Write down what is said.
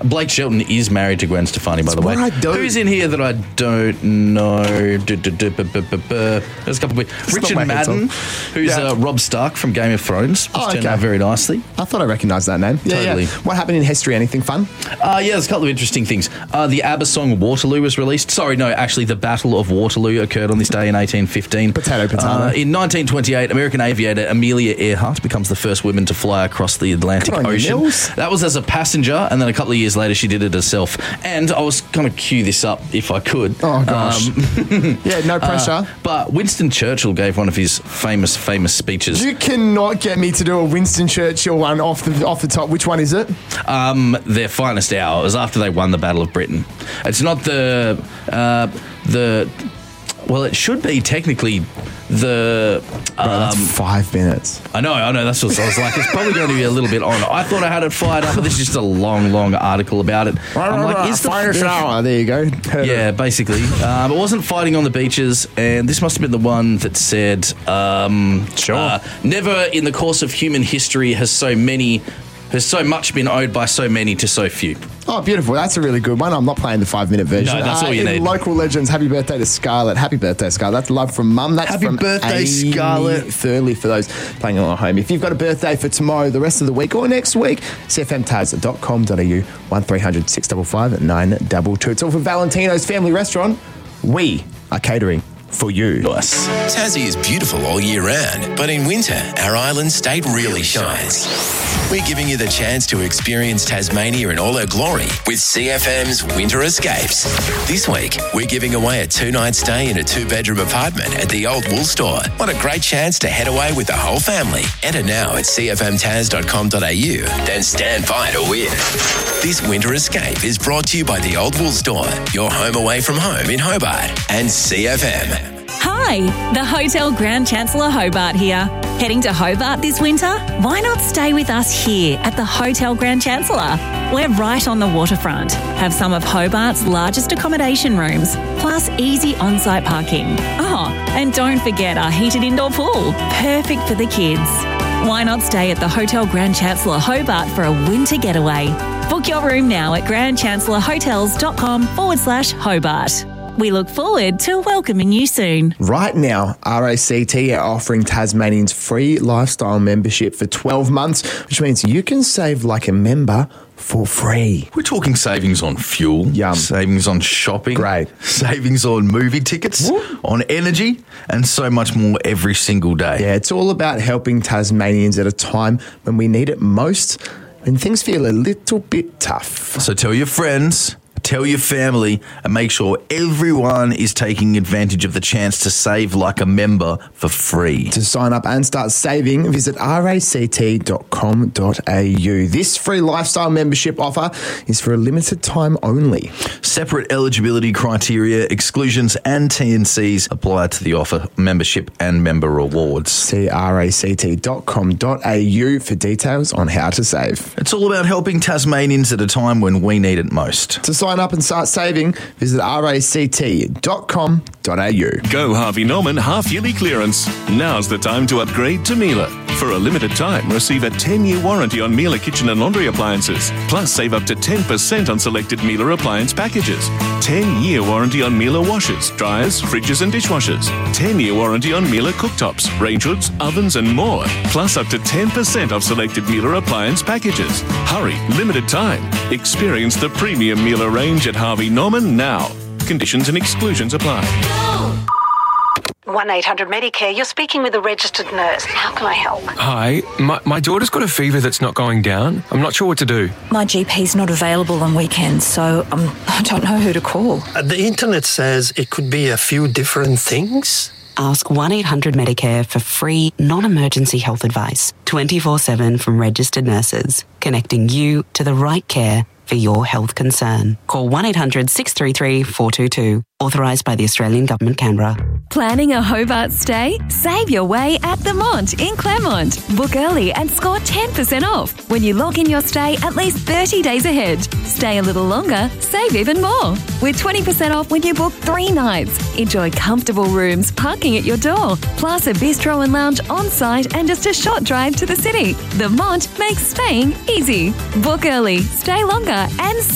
Blake Shelton is married to Gwen Stefani, by the way. Who's in here that I don't know? There's a couple of people. Richard Madden, who's Robb Stark from Game of Thrones. Which turned out very nicely. I thought I recognised that name. Totally. Yeah. What happened in history? Anything fun? There's a couple of interesting things. The ABBA song Waterloo was released. Sorry, no, actually the Battle of Waterloo occurred on this day in 1815. Potato. In 1928, American aviator Amelia Earhart becomes the first woman to fly across the Atlantic Ocean. That was as a passenger, and then a couple of years later she did it herself. And I was going to cue this up if I could. Oh, gosh. No pressure. But Winston Churchill gave one of his famous speeches. You cannot get me to do a Winston Churchill one off the top. Which one is it? Their finest hour. It was after they won the Battle of Britain. It's not well, it should be technically the... that's 5 minutes. I know. That's what I was like. It's probably going to be a little bit on. I thought I had it fired up, but this is just a long article about it. I'm like, is the finest hour? There you go. Yeah, basically. It wasn't fighting on the beaches, and this must have been the one that said, never in the course of human history has so much been owed by so many to so few. Oh, beautiful. That's a really good one. I'm not playing the 5-minute version. No, that's all you need. Local legends, happy birthday to Scarlett. Happy birthday, Scarlett. That's love from Mum. That's happy from birthday, Amy Scarlett. Thurley for those playing along at home. If you've got a birthday for tomorrow, the rest of the week, or next week, cfmtaz.com.au 1300 655 922. It's all for Valentino's Family Restaurant. We are catering for you. Nice. Tassie is beautiful all year round, but in winter, our island state really shines. We're giving you the chance to experience Tasmania in all her glory with CFM's Winter Escapes. This week, we're giving away a 2-night stay in a 2-bedroom apartment at the Old Wool Store. What a great chance to head away with the whole family. Enter now at cfmtaz.com.au, then stand by to win. This Winter Escape is brought to you by the Old Wool Store, your home away from home in Hobart, and CFM. Hi, the Hotel Grand Chancellor Hobart here. Heading to Hobart this winter? Why not stay with us here at the Hotel Grand Chancellor? We're right on the waterfront, have some of Hobart's largest accommodation rooms, plus easy on-site parking. Oh, and don't forget our heated indoor pool, perfect for the kids. Why not stay at the Hotel Grand Chancellor Hobart for a winter getaway? Book your room now at grandchancellorhotels.com/Hobart. We look forward to welcoming you soon. Right now, RACT are offering Tasmanians free lifestyle membership for 12 months, which means you can save like a member for free. We're talking savings on fuel, savings on shopping, savings on movie tickets, on energy, and so much more every single day. Yeah, it's all about helping Tasmanians at a time when we need it most, when things feel a little bit tough. So tell your friends, tell your family, and make sure everyone is taking advantage of the chance to save like a member for free. To sign up and start saving, visit ract.com.au. This free lifestyle membership offer is for a limited time only. Separate eligibility criteria, exclusions and T&Cs apply to the offer, membership and member rewards. See ract.com.au for details on how to save. It's all about helping Tasmanians at a time when we need it most. To sign up and start saving, visit ract.com.au. Go Harvey Norman half-yearly clearance. Now's the time to upgrade to Miele. For a limited time, receive a 10-year warranty on Miele kitchen and laundry appliances. Plus, save up to 10% on selected Miele appliance packages. 10-year warranty on Miele washers, dryers, fridges and dishwashers. 10-year warranty on Miele cooktops, range hoods, ovens and more. Plus, up to 10% off selected Miele appliance packages. Hurry, limited time. Experience the premium Miele range at Harvey Norman now. Conditions and exclusions apply. 1-800-Medicare, you're speaking with a registered nurse. How can I help? Hi, my daughter's got a fever that's not going down. I'm not sure what to do. My GP's not available on weekends, so I don't know who to call. The internet says it could be a few different things. Ask 1-800-Medicare for free, non-emergency health advice, 24/7 from registered nurses, connecting you to the right care for your health concern. Call 1-800-633-422. Authorised by the Australian Government, Canberra. Planning a Hobart stay? Save your way at The Mont in Claremont. Book early and score 10% off when you log in your stay at least 30 days ahead. Stay a little longer, save even more. With 20% off when you book 3 nights. Enjoy comfortable rooms, parking at your door, plus a bistro and lounge on site and just a short drive to the city. The Mont makes staying easy. Book early, stay longer and